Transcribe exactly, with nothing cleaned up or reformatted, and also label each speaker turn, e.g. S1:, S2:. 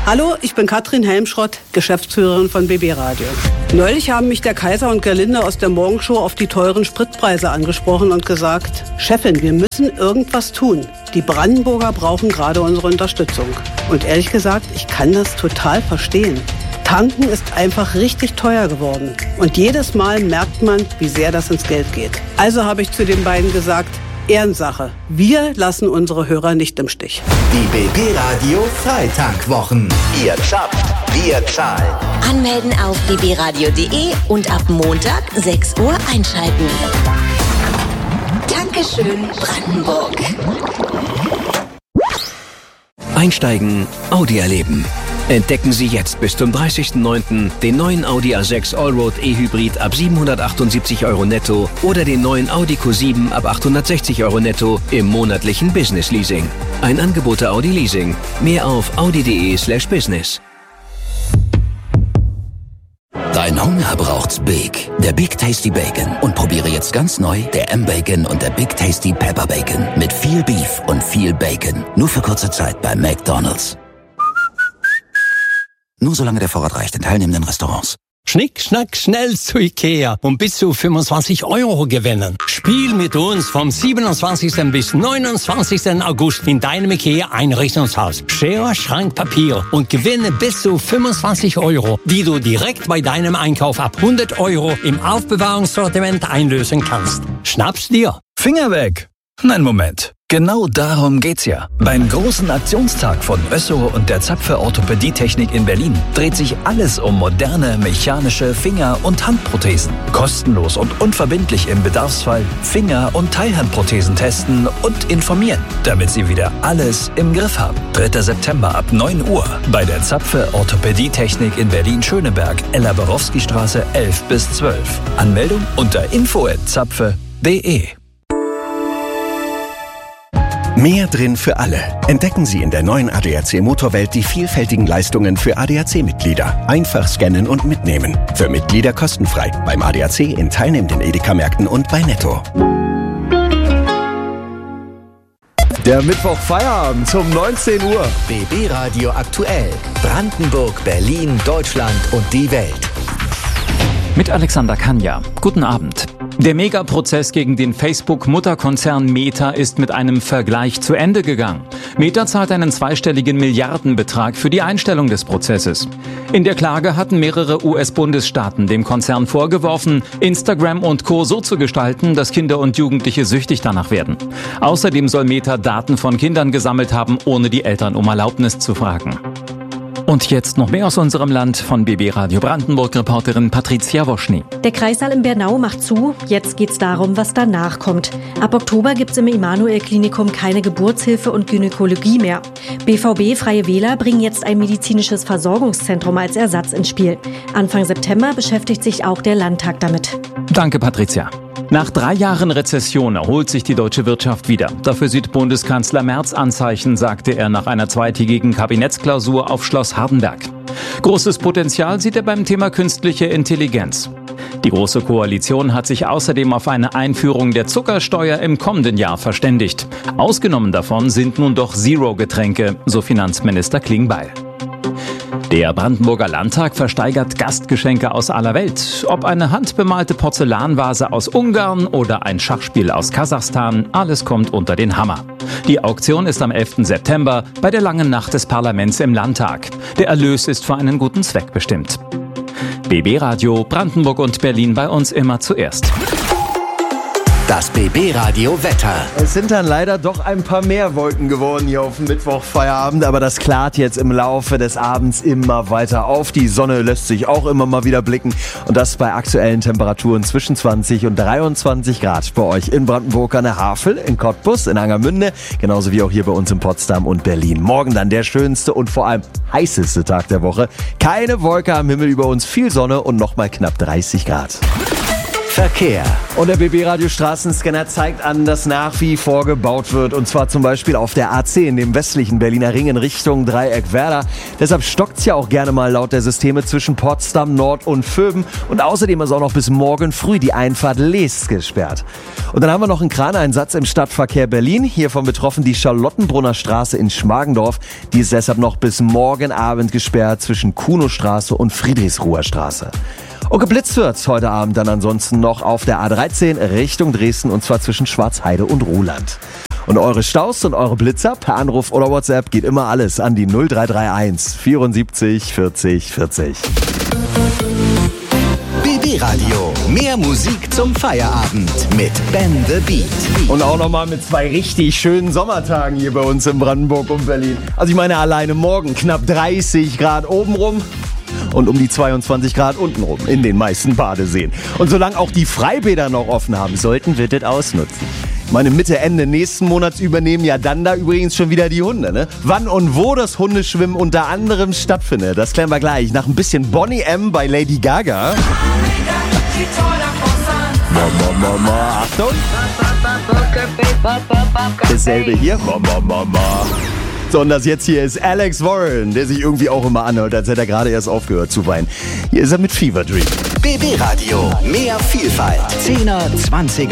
S1: Hallo, ich bin Katrin Helmschrott, Geschäftsführerin von B B Radio. Neulich haben mich der Kaiser und Gerlinde aus der Morgenshow auf die teuren Spritpreise angesprochen und gesagt, Chefin, wir müssen irgendwas tun. Die Brandenburger brauchen gerade unsere Unterstützung. Und ehrlich gesagt, ich kann das total verstehen. Tanken ist einfach richtig teuer geworden. Und jedes Mal merkt man, wie sehr das ins Geld geht. Also habe ich zu den beiden gesagt, Ehrensache. Wir lassen unsere Hörer nicht im Stich.
S2: Die B B Radio Freitankwwochen. Ihr zappt, wir zahlen.
S3: Anmelden auf b b radio punkt d e und ab Montag sechs Uhr einschalten. Dankeschön, Brandenburg.
S4: Einsteigen, Audi erleben. Entdecken Sie jetzt bis zum dreißigsten neunten den neuen Audi A sechs Allroad E-Hybrid ab siebenhundertachtundsiebzig Euro netto oder den neuen Audi Q sieben ab achthundertsechzig Euro netto im monatlichen Business Leasing. Ein Angebot der Audi Leasing. Mehr auf audi punkt de slash business.
S5: Dein Hunger braucht's Big. Der Big Tasty Bacon. Und probiere jetzt ganz neu der M-Bacon und der Big Tasty Pepper Bacon. Mit viel Beef und viel Bacon. Nur für kurze Zeit bei McDonald's. Nur solange der Vorrat reicht in teilnehmenden Restaurants.
S6: Schnick, schnack, schnell zu Ikea und bis zu fünfundzwanzig Euro gewinnen. Spiel mit uns vom siebenundzwanzigsten bis neunundzwanzigsten August in deinem Ikea Einrichtungshaus. Schere, Schrank, Papier und gewinne bis zu fünfundzwanzig Euro, die du direkt bei deinem Einkauf ab hundert Euro im Aufbewahrungssortiment einlösen kannst. Schnapp's dir.
S7: Finger weg. Nein, Moment. Genau darum geht's ja. Beim großen Aktionstag von Össo und der Zapfe Orthopädietechnik in Berlin dreht sich alles um moderne mechanische Finger- und Handprothesen. Kostenlos und unverbindlich im Bedarfsfall Finger- und Teilhandprothesen testen und informieren, damit Sie wieder alles im Griff haben. dritter September ab neun Uhr bei der Zapfe Orthopädietechnik in Berlin-Schöneberg, Ella-Borowski-Straße elf bis zwölf. Anmeldung unter info at zapfe punkt de.
S8: Mehr drin für alle. Entdecken Sie in der neuen A D A C Motorwelt die vielfältigen Leistungen für A D A C-Mitglieder. Einfach scannen und mitnehmen. Für Mitglieder kostenfrei. Beim A D A C in teilnehmenden Edeka-Märkten und bei Netto.
S9: Der Mittwoch Feierabend um neunzehn Uhr.
S2: B B Radio aktuell. Brandenburg, Berlin, Deutschland und die Welt.
S10: Mit Alexander Kanja. Guten Abend. Der Megaprozess gegen den Facebook-Mutterkonzern Meta ist mit einem Vergleich zu Ende gegangen. Meta zahlt einen zweistelligen Milliardenbetrag für die Einstellung des Prozesses. In der Klage hatten mehrere U S-Bundesstaaten dem Konzern vorgeworfen, Instagram und Co. so zu gestalten, dass Kinder und Jugendliche süchtig danach werden. Außerdem soll Meta Daten von Kindern gesammelt haben, ohne die Eltern um Erlaubnis zu fragen. Und jetzt noch mehr aus unserem Land von B B Radio Brandenburg-Reporterin Patricia Woschny.
S11: Der Kreissaal in Bernau macht zu. Jetzt geht's darum, was danach kommt. Ab Oktober gibt's im Immanuel-Klinikum keine Geburtshilfe und Gynäkologie mehr. B V B Freie Wähler bringen jetzt ein medizinisches Versorgungszentrum als Ersatz ins Spiel. Anfang September beschäftigt sich auch der Landtag damit.
S10: Danke, Patricia. Nach drei Jahren Rezession erholt sich die deutsche Wirtschaft wieder. Dafür sieht Bundeskanzler Merz Anzeichen, sagte er nach einer zweitägigen Kabinettsklausur auf Schloss Hardenberg. Großes Potenzial sieht er beim Thema künstliche Intelligenz. Die Große Koalition hat sich außerdem auf eine Einführung der Zuckersteuer im kommenden Jahr verständigt. Ausgenommen davon sind nun doch Zero-Getränke, so Finanzminister Klingbeil. Der Brandenburger Landtag versteigert Gastgeschenke aus aller Welt. Ob eine handbemalte Porzellanvase aus Ungarn oder ein Schachspiel aus Kasachstan, alles kommt unter den Hammer. Die Auktion ist am elften September bei der langen Nacht des Parlaments im Landtag. Der Erlös ist für einen guten Zweck bestimmt. B B Radio Brandenburg und Berlin bei uns immer zuerst.
S2: Das B B Radio Wetter.
S9: Es sind dann leider doch ein paar mehr Wolken geworden hier auf dem Mittwochfeierabend, aber das klart jetzt im Laufe des Abends immer weiter auf. Die Sonne lässt sich auch immer mal wieder blicken und das bei aktuellen Temperaturen zwischen zwanzig und dreiundzwanzig Grad bei euch in Brandenburg an der Havel, in Cottbus, in Angermünde, genauso wie auch hier bei uns in Potsdam und Berlin. Morgen dann der schönste und vor allem heißeste Tag der Woche. Keine Wolke am Himmel über uns, viel Sonne und nochmal knapp dreißig Grad.
S2: Verkehr.
S9: Und der B B-Radio Straßenscanner zeigt an, dass nach wie vor gebaut wird. Und zwar zum Beispiel auf der A zehn, dem westlichen Berliner Ring in Richtung Dreieck-Werder. Deshalb stockt's ja auch gerne mal laut der Systeme zwischen Potsdam, Nord und Vöben. Und außerdem ist auch noch bis morgen früh die Einfahrt Lees gesperrt. Und dann haben wir noch einen Kraneinsatz im Stadtverkehr Berlin. Hiervon betroffen die Charlottenbrunner Straße in Schmargendorf. Die ist deshalb noch bis morgen Abend gesperrt zwischen Kunostraße und Friedrichsruher Straße. Und geblitzt wird's heute Abend dann ansonsten noch auf der A dreizehn Richtung Dresden und zwar zwischen Schwarzheide und Ruhland. Und eure Staus und eure Blitzer per Anruf oder WhatsApp geht immer alles an die null drei drei eins vierundsiebzig vierzig vierzig.
S2: B B-Radio. Mehr Musik zum Feierabend mit Ben the Beat.
S9: Und auch nochmal mit zwei richtig schönen Sommertagen hier bei uns in Brandenburg und Berlin. Also ich meine alleine morgen knapp dreißig Grad obenrum. Und um die zweiundzwanzig Grad untenrum in den meisten Badeseen. Und solange auch die Freibäder noch offen haben sollten, wird das ausnutzen. Ich meine, Mitte, Ende nächsten Monats übernehmen ja dann da übrigens schon wieder die Hunde, ne? Wann und wo das Hundeschwimmen unter anderem stattfindet, das klären wir gleich. Nach ein bisschen Bonnie M. bei Lady Gaga. Mama, Mama, Achtung. Dasselbe hier. Mama, Mama. So, und das jetzt hier ist Alex Warren, der sich irgendwie auch immer anhört, als hätte er gerade erst aufgehört zu weinen. Hier ist er mit Fever Dream.
S2: B B-Radio. Mehr Vielfalt. Zehner, zwanziger